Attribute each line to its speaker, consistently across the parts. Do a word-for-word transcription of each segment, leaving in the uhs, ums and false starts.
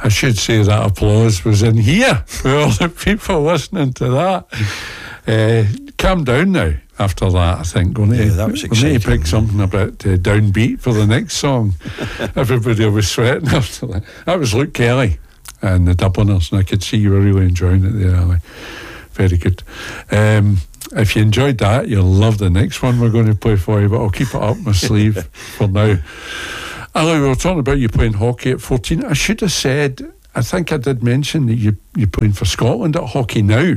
Speaker 1: I should say that applause was in here with all the people listening to that. Uh, calm down now after that, I think. We'll need,
Speaker 2: yeah, that was
Speaker 1: we'll
Speaker 2: exciting.
Speaker 1: need to pick something about uh, downbeat for the next song. Everybody was sweating after that. That was Luke Kelly and the Dubliners, and I could see you were really enjoying it there, Ali. Very good. Um, if you enjoyed that, you'll love the next one we're going to play for you, but I'll keep it up my sleeve for now. Ali, we were talking about you playing hockey at fourteen. I should have said, I think I did mention that you, you're playing for Scotland at hockey now.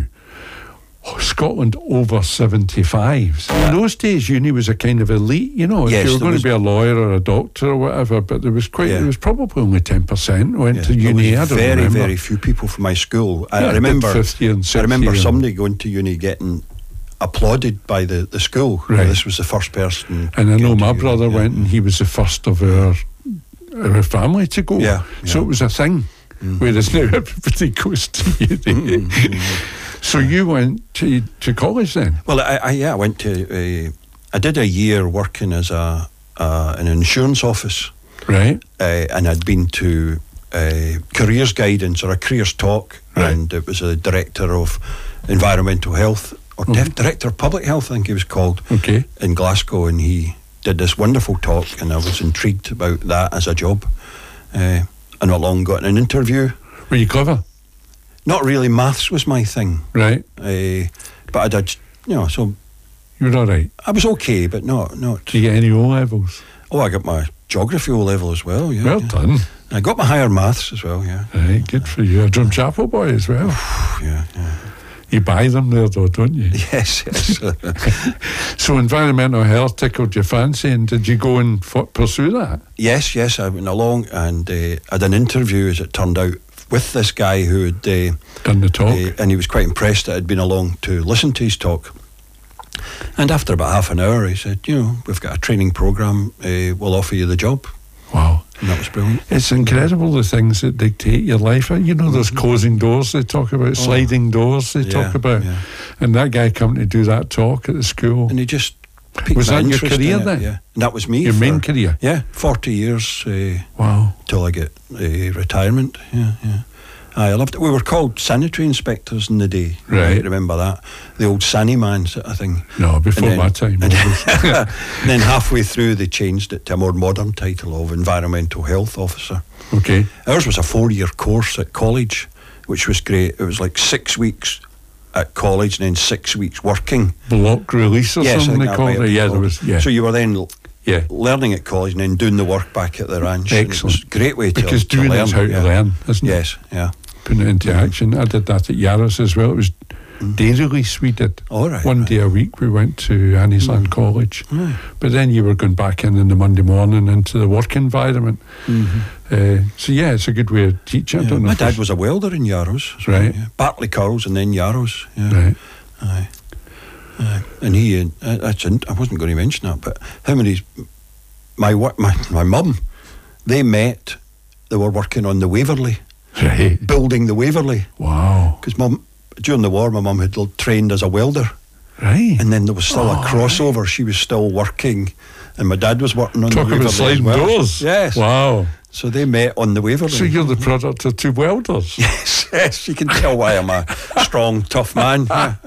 Speaker 1: Scotland over seventy-fives. In those days, uni was a kind of elite, you know, if
Speaker 2: yes,
Speaker 1: you were going
Speaker 2: was,
Speaker 1: to be a lawyer or a doctor or whatever, but there was quite, yeah. there was probably only ten percent went
Speaker 2: yeah,
Speaker 1: to uni.
Speaker 2: There
Speaker 1: I
Speaker 2: was
Speaker 1: don't
Speaker 2: very,
Speaker 1: remember.
Speaker 2: very few people from my school. I,
Speaker 1: yeah,
Speaker 2: I remember,
Speaker 1: fifth year and sixth
Speaker 2: I remember
Speaker 1: year
Speaker 2: somebody going to uni getting applauded by the, the school.
Speaker 1: Right.
Speaker 2: This was the first person.
Speaker 1: And I know my
Speaker 2: uni,
Speaker 1: brother
Speaker 2: yeah.
Speaker 1: went, and he was the first of our, our family to go.
Speaker 2: Yeah,
Speaker 1: so
Speaker 2: yeah.
Speaker 1: it was a thing. Mm. Whereas now everybody goes to uni. Mm-hmm. So you went to to college then?
Speaker 2: Well, I, I yeah, I went to. Uh, I did a year working as a uh, an insurance office,
Speaker 1: right?
Speaker 2: Uh, and I'd been to uh, careers guidance or a careers talk,
Speaker 1: right.
Speaker 2: and it was a director of environmental health or mm-hmm. director of public health, I think he was called.
Speaker 1: Okay.
Speaker 2: In Glasgow, and he did this wonderful talk, and I was intrigued about that as a job, uh, and not long got an interview.
Speaker 1: Were you clever?
Speaker 2: Not really. Maths was my thing.
Speaker 1: Right.
Speaker 2: Uh, but I did, you know, so...
Speaker 1: You were all right?
Speaker 2: I was okay, but not... not
Speaker 1: Did you get any O-levels?
Speaker 2: Oh, I got my geography O-level as well, yeah.
Speaker 1: Well
Speaker 2: yeah.
Speaker 1: done.
Speaker 2: I got my higher maths as well, yeah.
Speaker 1: Right, good for you. A Drumchapel boy as well.
Speaker 2: yeah, yeah.
Speaker 1: You buy them there though, don't you?
Speaker 2: Yes, yes.
Speaker 1: So environmental health tickled your fancy, and did you go and f- pursue that?
Speaker 2: Yes, yes, I went along and uh, I had an interview, as it turned out, with this guy who had uh,
Speaker 1: done the talk,
Speaker 2: uh, and he was quite impressed that I'd been along to listen to his talk. And after about half an hour, he said, "You know, we've got a training program. Uh, we'll offer you the job."
Speaker 1: Wow,
Speaker 2: and that was brilliant.
Speaker 1: It's incredible the things that dictate your life. You know, those mm-hmm. closing doors they talk about, oh. sliding doors they yeah, talk about, yeah. and that guy coming to do that talk at the school,
Speaker 2: and he just
Speaker 1: was that your career then?
Speaker 2: Yeah, and that was me.
Speaker 1: Your
Speaker 2: for,
Speaker 1: main career?
Speaker 2: Yeah, forty years. Uh,
Speaker 1: wow,
Speaker 2: till I get uh, retirement. Yeah, yeah. I loved it. We were called sanitary inspectors in the day.
Speaker 1: Right.
Speaker 2: I remember that. The old Sanny Man sort of thing.
Speaker 1: No, before then, my time.
Speaker 2: And then halfway through they changed it to a more modern title of environmental health officer.
Speaker 1: Okay.
Speaker 2: Ours was a four-year course at college, which was great. It was like six weeks at college and then six weeks working.
Speaker 1: Block release or
Speaker 2: yes,
Speaker 1: something they called it? Yeah, there was, yeah.
Speaker 2: So you were then...
Speaker 1: Yeah.
Speaker 2: learning at college and then doing the work back at the ranch.
Speaker 1: Excellent.
Speaker 2: It was a great way to,
Speaker 1: because
Speaker 2: to
Speaker 1: doing
Speaker 2: learn.
Speaker 1: is how
Speaker 2: yeah.
Speaker 1: to learn, isn't it?
Speaker 2: Yes, yeah.
Speaker 1: Putting it into mm-hmm. action. I did that at Yarrows as well. It was mm-hmm. day release we did.
Speaker 2: All right,
Speaker 1: One
Speaker 2: right.
Speaker 1: day a week we went to Anniesland mm-hmm. College.
Speaker 2: Right.
Speaker 1: But then you were going back in in the Monday morning into the work environment.
Speaker 2: Mm-hmm.
Speaker 1: Uh, so yeah, it's a good way of teaching.
Speaker 2: Yeah.
Speaker 1: I don't know.
Speaker 2: My dad was a welder in Yarrows. So,
Speaker 1: right.
Speaker 2: Yeah. Bartley Curls and then Yarrows. Yeah.
Speaker 1: Right.
Speaker 2: Aye. Aye. And he, uh, that's, I wasn't going to mention that, but him and his... My my my mum, they met. They were working on the Waverley,
Speaker 1: right.
Speaker 2: building the Waverley.
Speaker 1: Wow!
Speaker 2: Because mum, during the war, my mum had trained as a welder,
Speaker 1: right?
Speaker 2: And then there was still
Speaker 1: oh,
Speaker 2: a crossover. Right. She was still working, and my dad was working on
Speaker 1: Talk
Speaker 2: the Waverley
Speaker 1: about sliding
Speaker 2: as well.
Speaker 1: doors.
Speaker 2: Yes.
Speaker 1: Wow!
Speaker 2: So they met on the Waverley.
Speaker 1: So you're the product of two welders.
Speaker 2: Yes, yes. You can tell why I'm a strong, tough man.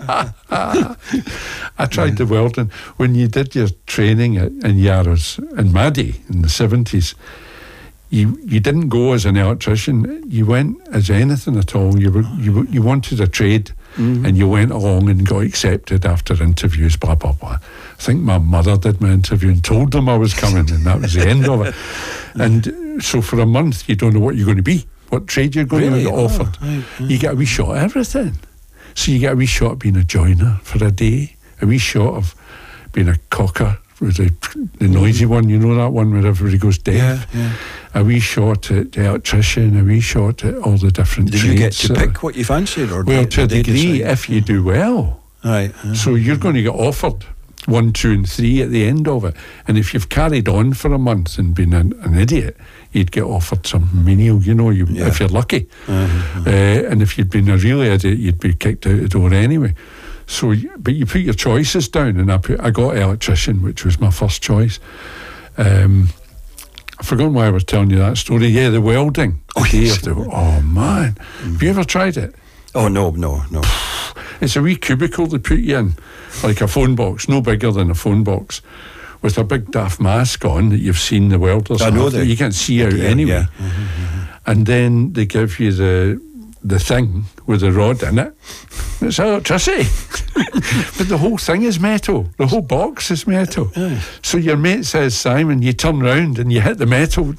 Speaker 1: I tried the welding when you did your training at, in Yarrows and Maddie in the seventies. You you didn't go as an electrician. You went as anything at all. You were you you wanted a trade, mm-hmm. and you went along and got accepted after interviews. Blah blah blah. I think my mother did my interview and told them I was coming, and that was the end of it. And so for a month you don't know what you're going to be, what trade you're going
Speaker 2: really?
Speaker 1: to get offered.
Speaker 2: Oh, right, right.
Speaker 1: You get a wee shot at everything. So you get a wee shot of being a joiner for a day, a wee shot of being a cocker, the, the noisy one, you know that one where everybody goes deaf.
Speaker 2: Yeah, yeah.
Speaker 1: A wee shot at the electrician, a wee shot at all the different
Speaker 2: Did
Speaker 1: trades.
Speaker 2: you get to pick what you fancied? Or
Speaker 1: well,
Speaker 2: did,
Speaker 1: to a
Speaker 2: did
Speaker 1: degree,
Speaker 2: decide?
Speaker 1: if you do well.
Speaker 2: Right. Uh,
Speaker 1: so you're going to get offered one, two and three at the end of it. And if you've carried on for a month and been an, an idiot, you'd get offered some menial, you know, you,
Speaker 2: yeah.
Speaker 1: if you're lucky.
Speaker 2: Uh-huh.
Speaker 1: Uh, and if you'd been a real idiot, you'd be kicked out the door anyway. So, but you put your choices down, and I put, I got electrician, which was my first choice. Um, I forgot why I was telling you that story. Yeah, the welding.
Speaker 2: Oh,
Speaker 1: The day
Speaker 2: yes.
Speaker 1: of the- oh man.
Speaker 2: Mm.
Speaker 1: Have you ever tried it?
Speaker 2: Oh, no, no, no.
Speaker 1: It's a wee cubicle they put you in, like a phone box, no bigger than a phone box, with a big daft mask on that you've seen the welders
Speaker 2: I know
Speaker 1: have.
Speaker 2: that.
Speaker 1: You can't see out
Speaker 2: Yeah,
Speaker 1: anyway.
Speaker 2: yeah. Mhm, mhm.
Speaker 1: And then they give you the the thing with the rod in it. It's electricity. But the whole thing is metal. The whole box is metal.
Speaker 2: Aye.
Speaker 1: So your mate says, Simon, you turn round and you hit the metal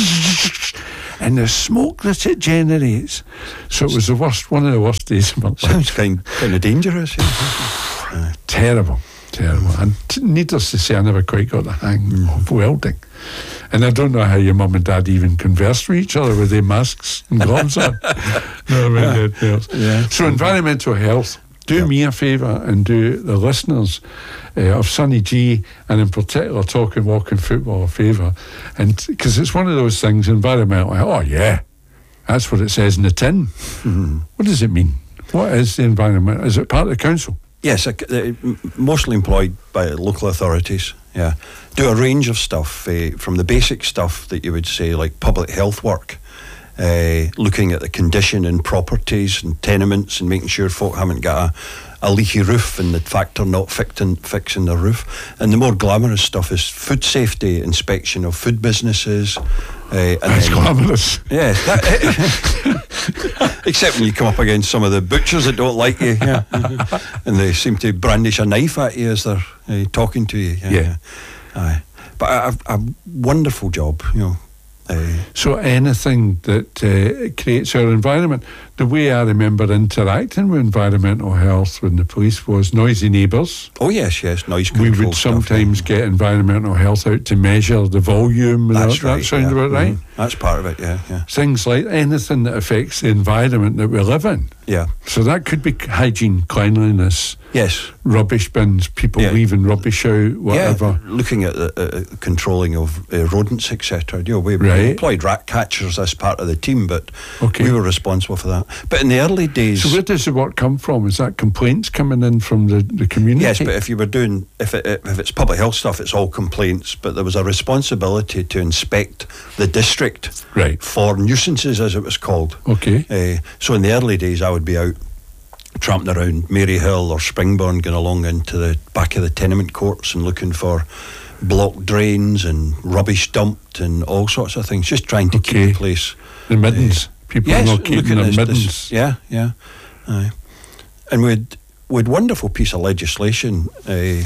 Speaker 1: and the smoke that it generates. So it was the worst, one of the worst days of my life.
Speaker 2: Sounds kind, kind of dangerous. Yeah.
Speaker 1: Terrible, terrible. And t- needless to say, I never quite got the hang of welding. And I don't know how your mum and dad even conversed with each other with their masks and gloves on. No, I mean,
Speaker 2: Yeah.
Speaker 1: it- yes.
Speaker 2: Yeah.
Speaker 1: So environmental health, do
Speaker 2: Yeah.
Speaker 1: me a favour and do the listeners uh, of Sunny G, and in particular Talking Walking Football, a favour. And because it's one of those things, environmental health, oh yeah, that's what it says in the tin.
Speaker 2: Mhm.
Speaker 1: What does it mean? What is the environment? Is it part of the council?
Speaker 2: Yes, uh, m- mostly employed by local authorities. Yeah, do a range of stuff uh, from the basic stuff that you would say like public health work, uh, looking at the condition in properties and tenements and making sure folk haven't got a, a leaky roof and the factor not fixing fixing the roof. And the more glamorous stuff is food safety inspection of food businesses. Uh, and
Speaker 1: That's
Speaker 2: then-
Speaker 1: glamorous.
Speaker 2: Yes, that, except when you come up against some of the butchers that don't like you, yeah, and they seem to brandish a knife at you as they're uh, talking to you. Yeah,
Speaker 1: Yeah.
Speaker 2: Aye. But a, a wonderful job, you know. Uh,
Speaker 1: So anything that uh, creates our environment. The way I remember interacting with environmental health when the police was noisy neighbours.
Speaker 2: oh yes, yes, noise
Speaker 1: We
Speaker 2: control.
Speaker 1: would
Speaker 2: stuff,
Speaker 1: sometimes
Speaker 2: yeah.
Speaker 1: get environmental health out to measure the volume. and
Speaker 2: That's
Speaker 1: that,
Speaker 2: right.
Speaker 1: That sound
Speaker 2: yeah.
Speaker 1: about right?
Speaker 2: Mhm. That's part of it. Yeah, yeah,
Speaker 1: Things like anything that affects the environment that we live in.
Speaker 2: yeah.
Speaker 1: So that could be hygiene, cleanliness,
Speaker 2: Yes.
Speaker 1: rubbish bins, people
Speaker 2: Yeah.
Speaker 1: leaving rubbish out, whatever.
Speaker 2: Yeah, looking at the uh, controlling of uh, rodents, et cetera. You know, we, we
Speaker 1: Right.
Speaker 2: employed rat catchers as part of the team, but
Speaker 1: Okay.
Speaker 2: we were responsible for that. But in the early days,
Speaker 1: So where does the work come from? Is that complaints coming in from the, the community?
Speaker 2: yes, but if you were doing, if it, if it's public health stuff, it's all complaints. But there was a responsibility to inspect the district
Speaker 1: Right.
Speaker 2: for nuisances, as it was called.
Speaker 1: Okay.
Speaker 2: Uh, so in the early days, I would be out tramping around Maryhill or Springburn, going along into the back of the tenement courts and looking for blocked drains and rubbish dumped and all sorts of things, just trying to
Speaker 1: Okay.
Speaker 2: keep the place.
Speaker 1: The middens. People
Speaker 2: Yes,
Speaker 1: not keeping
Speaker 2: looking
Speaker 1: their
Speaker 2: at this-
Speaker 1: middens.
Speaker 2: this- yeah, yeah. Aye. And we'd, we'd wonderful piece of legislation, uh,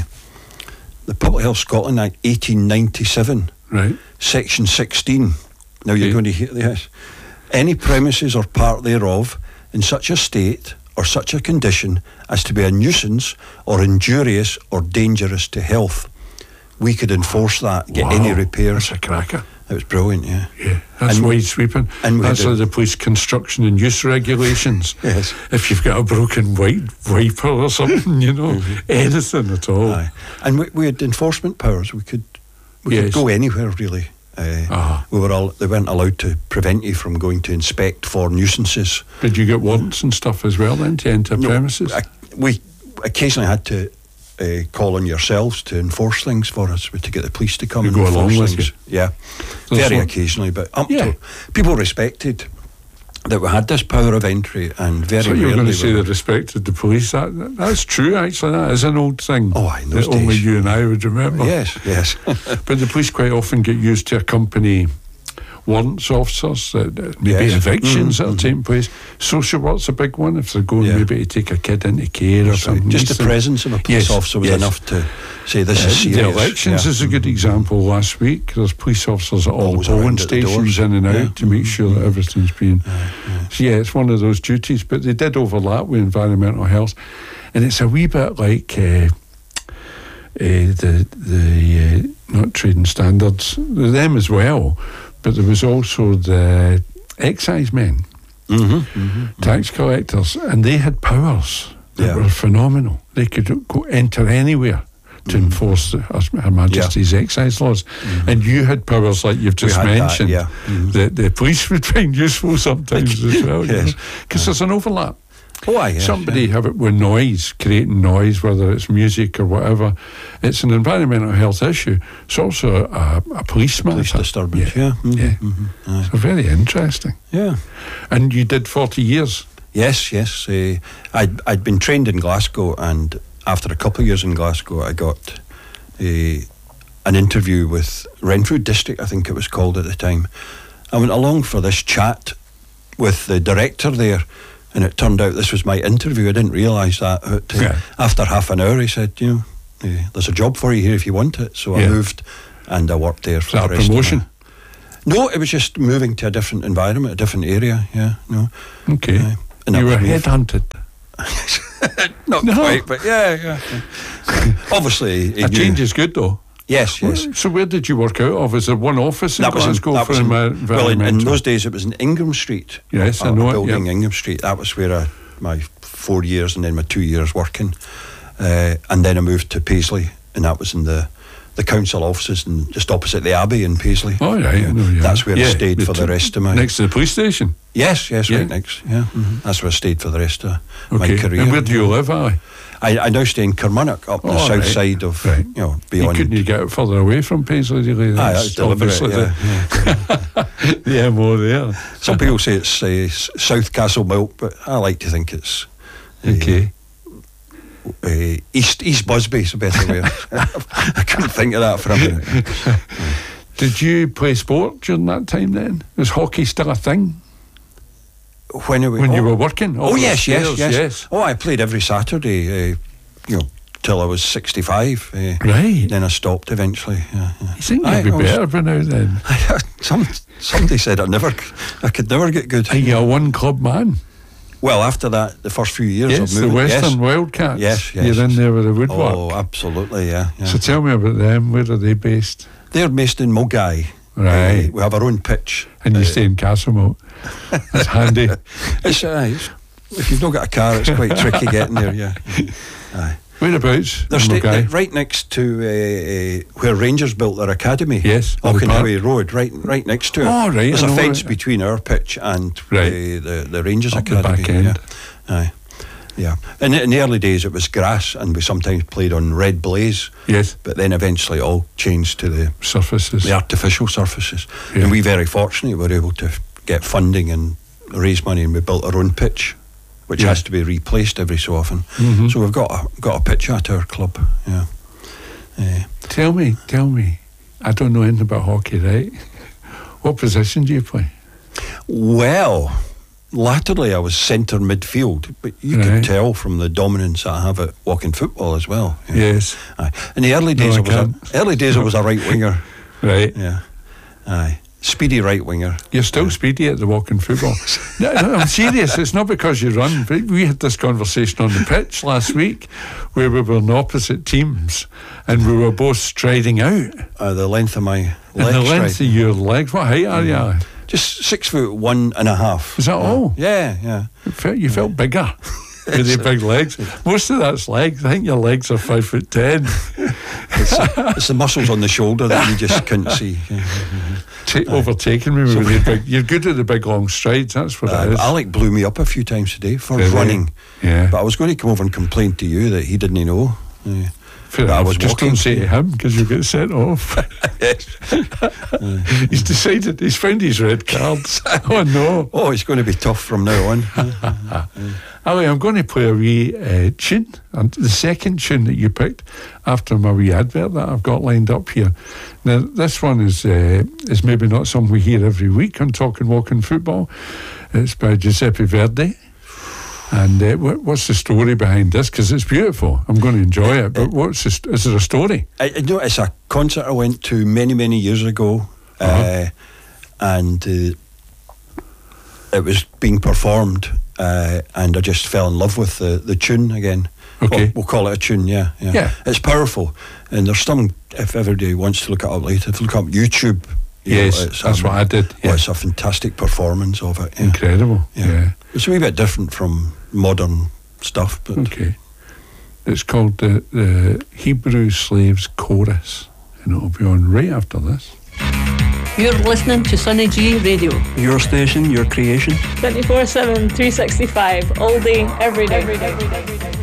Speaker 2: the Public Health Scotland Act eighteen ninety-seven,
Speaker 1: Right.
Speaker 2: Section sixteen. Now you're
Speaker 1: Okay.
Speaker 2: going to hear this. Any premises or part thereof in such a state or such a condition as to be a nuisance or injurious or dangerous to health. We could enforce that, get
Speaker 1: Wow,
Speaker 2: any repairs.
Speaker 1: That's a cracker.
Speaker 2: It was brilliant, yeah.
Speaker 1: Yeah, that's
Speaker 2: And-
Speaker 1: wide sweeping.
Speaker 2: and we
Speaker 1: That's
Speaker 2: had
Speaker 1: like
Speaker 2: a-
Speaker 1: the police construction and use regulations.
Speaker 2: Yes.
Speaker 1: If you've got a broken white wiper or something, you know, anything at all.
Speaker 2: Aye. And we, we had enforcement powers. We could we
Speaker 1: Yes.
Speaker 2: could go anywhere really. Uh,
Speaker 1: Ah.
Speaker 2: We were all they weren't allowed to prevent you from going to inspect for nuisances.
Speaker 1: Did you get warrants and stuff as well then to enter
Speaker 2: No,
Speaker 1: premises?
Speaker 2: I, we occasionally had to uh, call on yourselves to enforce things for us, to get the police to come
Speaker 1: You
Speaker 2: and
Speaker 1: go
Speaker 2: enforce
Speaker 1: along with
Speaker 2: things.
Speaker 1: you.
Speaker 2: Yeah,
Speaker 1: There's
Speaker 2: very
Speaker 1: one-
Speaker 2: occasionally, but up
Speaker 1: Yeah.
Speaker 2: to people respected that we had this power of entry, and very
Speaker 1: So you were going
Speaker 2: rarely
Speaker 1: to say
Speaker 2: were-
Speaker 1: they respected the police. That, that- that's true, actually. That is an old thing.
Speaker 2: Oh, aye, in those
Speaker 1: that only
Speaker 2: days.
Speaker 1: you and I would remember.
Speaker 2: Yes, yes.
Speaker 1: But the police quite often get used to accompany warrants officers, uh, uh, maybe
Speaker 2: Yes.
Speaker 1: evictions
Speaker 2: Mhm,
Speaker 1: that are
Speaker 2: mhm.
Speaker 1: taking place. Social work's a big one if they're going
Speaker 2: Yeah.
Speaker 1: maybe to take a kid into care or
Speaker 2: That's right.
Speaker 1: something.
Speaker 2: Just
Speaker 1: These
Speaker 2: the
Speaker 1: things-
Speaker 2: presence of a police
Speaker 1: Yes,
Speaker 2: officer was
Speaker 1: yes.
Speaker 2: enough to say this
Speaker 1: Uh,
Speaker 2: is serious.
Speaker 1: the elections
Speaker 2: Yeah.
Speaker 1: is a good example. Last week, there's police officers at all
Speaker 2: Always
Speaker 1: the polling
Speaker 2: around at the
Speaker 1: stations
Speaker 2: doors.
Speaker 1: in and out
Speaker 2: Yeah.
Speaker 1: to make sure that everything's being.
Speaker 2: Yeah, yeah.
Speaker 1: So yeah, it's one of those duties, but they did overlap with environmental health, and it's a wee bit like uh, uh, the the uh, not trading standards, them as well, but there was also the excise men,
Speaker 2: Mhm, mhm.
Speaker 1: tax collectors, and they had powers that
Speaker 2: Yeah.
Speaker 1: were phenomenal. They could go enter anywhere to
Speaker 2: Mhm.
Speaker 1: enforce the, Her Her Majesty's excise laws, and you had powers like you've just
Speaker 2: had that,
Speaker 1: mentioned
Speaker 2: yeah. Mhm.
Speaker 1: that the police would find useful sometimes as well.
Speaker 2: Yes.
Speaker 1: Because there's an overlap.
Speaker 2: Oh, aye, yes,
Speaker 1: Somebody
Speaker 2: yeah.
Speaker 1: have it with noise, creating noise, whether it's music or whatever. It's an environmental health issue. It's also a, a police matter.
Speaker 2: Police disturbance, yeah.
Speaker 1: Yeah.
Speaker 2: Mm-hmm,
Speaker 1: yeah.
Speaker 2: mm-hmm, aye.
Speaker 1: So very interesting.
Speaker 2: Yeah.
Speaker 1: And you did forty years.
Speaker 2: Yes, yes. Uh, I'd, I'd been trained in Glasgow, and after a couple of years in Glasgow, I got uh, an interview with Renfrew District, I think it was called at the time. I went along for this chat with the director there, and it turned out this was my interview. I didn't realise that. But, uh,
Speaker 1: Yeah.
Speaker 2: After half an hour, he said, you know, uh, there's a job for you here if you want it. So I
Speaker 1: Yeah.
Speaker 2: moved, and I worked there for
Speaker 1: Was that
Speaker 2: the
Speaker 1: a
Speaker 2: rest
Speaker 1: promotion?
Speaker 2: of my... No, it was just moving to a different environment, a different area, yeah, no.
Speaker 1: Okay.
Speaker 2: Aye. And
Speaker 1: You
Speaker 2: that
Speaker 1: were
Speaker 2: was me.
Speaker 1: headhunted.
Speaker 2: Not
Speaker 1: No.
Speaker 2: quite, but yeah, yeah. yeah. Obviously, he
Speaker 1: A
Speaker 2: knew-
Speaker 1: change is good, though.
Speaker 2: Yes, yes.
Speaker 1: So where did you work out of? Is there one office in
Speaker 2: That was in,
Speaker 1: Glasgow
Speaker 2: that
Speaker 1: for
Speaker 2: was in,
Speaker 1: envi-
Speaker 2: well, in, in
Speaker 1: environmental?
Speaker 2: those days it was in Ingham Street.
Speaker 1: Yes,
Speaker 2: a,
Speaker 1: I know
Speaker 2: a
Speaker 1: it,
Speaker 2: building,
Speaker 1: yep.
Speaker 2: Ingham Street. That was where I, my four years and then my two years working, uh, and then I moved to Paisley, and that was in the the council offices, and just opposite the Abbey in Paisley.
Speaker 1: Oh, right, I know, yeah.
Speaker 2: That's where I
Speaker 1: Yeah,
Speaker 2: stayed for
Speaker 1: the
Speaker 2: the
Speaker 1: t-
Speaker 2: rest of my.
Speaker 1: Next to the police station.
Speaker 2: Yes, yes,
Speaker 1: Yeah.
Speaker 2: right next. Yeah, mhm. That's where I stayed for the rest of my
Speaker 1: Okay.
Speaker 2: career.
Speaker 1: And where do you live, Ali?
Speaker 2: I, I now stay in Kilmarnock, up the
Speaker 1: Oh,
Speaker 2: south
Speaker 1: right.
Speaker 2: side of,
Speaker 1: Right.
Speaker 2: you know,
Speaker 1: You
Speaker 2: beyond.
Speaker 1: couldn't you get further away from Paisley, really?
Speaker 2: Aye,
Speaker 1: That's
Speaker 2: that's deliberate,
Speaker 1: obviously
Speaker 2: yeah,
Speaker 1: the, the M O there.
Speaker 2: Some people say it's uh, S- South Castle Milk, but I like to think it's uh,
Speaker 1: Okay.
Speaker 2: uh, East East Busby's a better way. I couldn't think of that for a minute.
Speaker 1: Did you play sport during that time then? Was hockey still a thing
Speaker 2: When, are we,
Speaker 1: when
Speaker 2: oh,
Speaker 1: you were working?
Speaker 2: Oh
Speaker 1: Over
Speaker 2: yes,
Speaker 1: the
Speaker 2: yes,
Speaker 1: stairs,
Speaker 2: yes,
Speaker 1: yes.
Speaker 2: Oh, I played every Saturday, uh, you know, till I was sixty-five. Uh,
Speaker 1: Right.
Speaker 2: Then I stopped eventually. Yeah, yeah.
Speaker 1: You think
Speaker 2: Aye,
Speaker 1: you'd be
Speaker 2: I was-
Speaker 1: better by now then?
Speaker 2: Some somebody said I never, I could never get good.
Speaker 1: Are you a one club man?
Speaker 2: Well, after that, the first few years
Speaker 1: Yes,
Speaker 2: of
Speaker 1: the
Speaker 2: moving,
Speaker 1: Western
Speaker 2: yes.
Speaker 1: Wildcats.
Speaker 2: Yes, yes.
Speaker 1: You're in there with the woodwork.
Speaker 2: Oh, absolutely, yeah. yeah.
Speaker 1: So tell me about them. Where are they based?
Speaker 2: They're based in Mulgai.
Speaker 1: Right.
Speaker 2: Uh, we have our own pitch.
Speaker 1: And you
Speaker 2: Uh,
Speaker 1: stay in Castlemilk. That's handy.
Speaker 2: It's, uh, it's, if you've not got a car, it's quite tricky getting there, yeah. Aye.
Speaker 1: Whereabouts?
Speaker 2: They're
Speaker 1: in
Speaker 2: sta-
Speaker 1: Mulgai?
Speaker 2: they're right next to uh, uh, where Rangers built their academy.
Speaker 1: Yes, on the park.
Speaker 2: Auchenhowie Road, right right next to it.
Speaker 1: Oh, right,
Speaker 2: There's
Speaker 1: I
Speaker 2: a
Speaker 1: know
Speaker 2: fence
Speaker 1: it.
Speaker 2: between our pitch and
Speaker 1: Right.
Speaker 2: uh, the, the Rangers
Speaker 1: Up the
Speaker 2: academy.
Speaker 1: back end.
Speaker 2: Yeah. Aye. Yeah. In, the- in the early days, it was grass, and we sometimes played on red blaze,
Speaker 1: Yes,
Speaker 2: but then eventually it all changed to the
Speaker 1: surfaces.
Speaker 2: the artificial surfaces.
Speaker 1: Yeah.
Speaker 2: And we very fortunately were able to f- get funding and raise money, and we built our own pitch, which
Speaker 1: Yeah.
Speaker 2: has to be replaced every so often.
Speaker 1: Mhm.
Speaker 2: So we've got a, got a pitch at our club. Yeah. Uh,
Speaker 1: Tell me, tell me. I don't know anything about hockey, right? What position do you play?
Speaker 2: well, latterly I was centre midfield, but you
Speaker 1: Right.
Speaker 2: can tell from the dominance I have at walking football as well. Yeah.
Speaker 1: Yes.
Speaker 2: Aye. In the early
Speaker 1: No,
Speaker 2: days,
Speaker 1: I
Speaker 2: I was
Speaker 1: can't.
Speaker 2: a, early days I was a right winger.
Speaker 1: Right.
Speaker 2: Yeah. Aye. Speedy right winger.
Speaker 1: You're still speedy at the walking football. No, no, I'm serious. It's not because you run. But we had this conversation on the pitch last week where we were in opposite teams and we were both striding out.
Speaker 2: Uh, the length of my
Speaker 1: And
Speaker 2: legs.
Speaker 1: the length
Speaker 2: right.
Speaker 1: of your legs. What height are you?
Speaker 2: Just six foot one and a half.
Speaker 1: Is that
Speaker 2: Yeah.
Speaker 1: all?
Speaker 2: Yeah, yeah.
Speaker 1: You felt, you felt bigger with your big legs. Most of that's legs. I think your legs are five foot ten.
Speaker 2: It's, the, it's the muscles on the shoulder that you just couldn't see. Yeah.
Speaker 1: Ta- overtaking me with your big. You're good at the big long strides. That's what
Speaker 2: Uh,
Speaker 1: it is.
Speaker 2: Alec blew me up a few times today for
Speaker 1: Really?
Speaker 2: running.
Speaker 1: Yeah.
Speaker 2: But I was going to come over and complain to you that he didn't know. Yeah.
Speaker 1: Fair
Speaker 2: but I
Speaker 1: enough.
Speaker 2: was
Speaker 1: Just
Speaker 2: walking.
Speaker 1: don't say to him because you'll get sent off.
Speaker 2: Yes.
Speaker 1: He's decided. He's found his red cards. Oh no.
Speaker 2: Oh, it's going to be tough from now on.
Speaker 1: Ali, I'm going to play a wee uh, tune, and the second tune that you picked after my wee advert that I've got lined up here. Now, this one is uh, is maybe not something we hear every week on Talking Walking Football. It's by Giuseppe Verdi. And uh, what, what's the story behind this? Because it's beautiful. I'm going to enjoy it. But what's the, st- is there a story?
Speaker 2: I, I know it's a concert I went to many, many years ago,
Speaker 1: Uh-huh.
Speaker 2: uh, and uh, it was being performed, uh, and I just fell in love with the, the tune again.
Speaker 1: Okay.
Speaker 2: We'll, we'll call it a tune, yeah, yeah.
Speaker 1: Yeah.
Speaker 2: It's powerful, and there's some, if everybody wants to look it up later, if you look up YouTube. you know,
Speaker 1: Yes,
Speaker 2: it's,
Speaker 1: that's
Speaker 2: um,
Speaker 1: what I did.
Speaker 2: well,
Speaker 1: Yeah.
Speaker 2: it's a fantastic performance of it. Yeah.
Speaker 1: Incredible.
Speaker 2: Yeah.
Speaker 1: Yeah.
Speaker 2: It's a wee bit different from modern stuff, but
Speaker 1: Okay. It's called the, the Hebrew Slaves Chorus, and it'll be on right after this.
Speaker 3: You're listening to Sunny G Radio.
Speaker 4: Your station, your creation.
Speaker 5: twenty-four seven, three sixty-five, all day, every day. Every day. Every day.